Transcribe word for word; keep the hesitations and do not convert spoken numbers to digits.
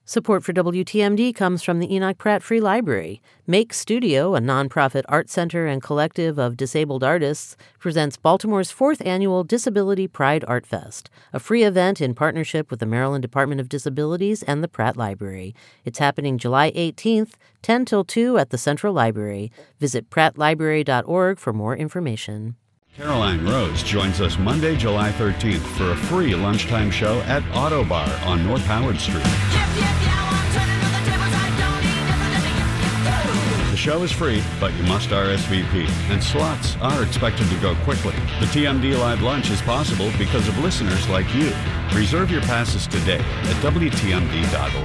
Support for W T M D comes from the Enoch Pratt Free Library. Make Studio, a nonprofit art center and collective of disabled artists, presents Baltimore's fourth annual Disability Pride Art Fest, a free event in partnership with the Maryland Department of Disabilities and the Pratt Library. It's happening July eighteenth, ten till two at the Central Library. Visit pratt library dot org for more information. Caroline Rose joins us Monday, July thirteenth for a free lunchtime show at Auto Bar on North Howard Street. The show is free, but you must R S V P, and slots are expected to go quickly. The T M D Live Lunch is possible because of listeners like you. Reserve your passes today at W T M D dot org.